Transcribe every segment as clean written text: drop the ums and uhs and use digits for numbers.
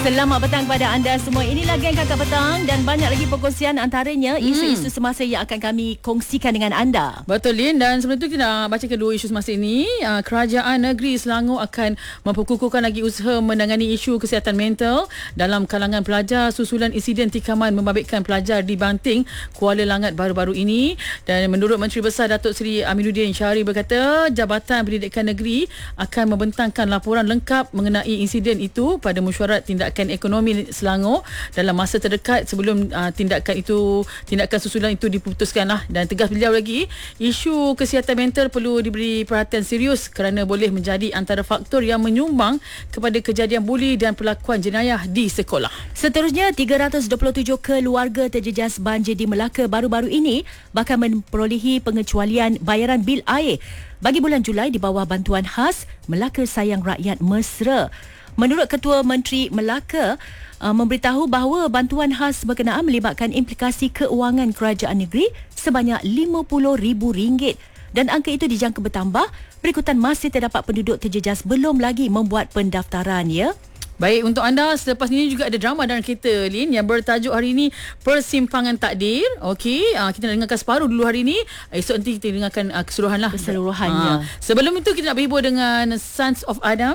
Selamat petang kepada anda semua. Inilah Geng Kakak Petang dan banyak lagi perkongsian antaranya isu-isu semasa yang akan kami kongsikan dengan anda. Betul, Lin. Dan sebelum itu kita nak baca kedua isu semasa ini. Kerajaan Negeri Selangor akan memperkukuhkan lagi usaha menangani isu kesihatan mental dalam kalangan pelajar susulan insiden tikaman membabitkan pelajar di Banting, Kuala Langat baru-baru ini. Dan menurut Menteri Besar Datuk Seri Aminuddin Syahri berkata, Jabatan Pendidikan Negeri akan membentangkan laporan lengkap mengenai insiden itu pada mesyuarat tindakan ekonomi Selangor dalam masa terdekat sebelum tindakan susulan itu diputuskanlah. Dan tegas beliau lagi, isu kesihatan mental perlu diberi perhatian serius kerana boleh menjadi antara faktor yang menyumbang kepada kejadian buli dan perlakuan jenayah di sekolah. Seterusnya, 327 keluarga terjejas banjir di Melaka baru-baru ini bakal memperolehi pengecualian bayaran bil air bagi bulan Julai di bawah bantuan khas Melaka Sayang Rakyat Mesra. Menurut Ketua Menteri Melaka, memberitahu bahawa bantuan khas berkenaan melibatkan implikasi keuangan kerajaan negeri sebanyak RM50,000 dan angka itu dijangka bertambah berikutan masih terdapat penduduk terjejas belum lagi membuat pendaftaran, ya. Baik, untuk anda selepas ini juga ada drama dalam kereta, Lin, yang bertajuk hari ini Persimpangan Takdir. Okey, kita nak dengarkan separuh dulu hari ini. Esok nanti kita dengarkan keseluruhan lah. Keseluruhannya. Sebelum itu kita nak berhibur dengan Sons of Adam,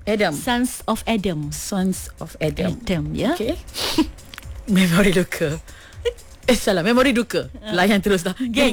ya. Okey. Memori luka. Memori duka. Layan terus dah. Geng